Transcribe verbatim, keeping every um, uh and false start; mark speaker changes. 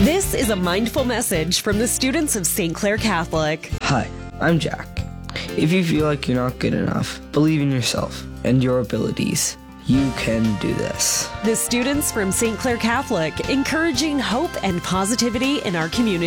Speaker 1: This is a mindful message from the students of Saint Clair Catholic.
Speaker 2: Hi, I'm Jack. If you feel like you're not good enough, believe in yourself and your abilities. You can do this.
Speaker 1: The students from Saint Clair Catholic, encouraging hope and positivity in our community.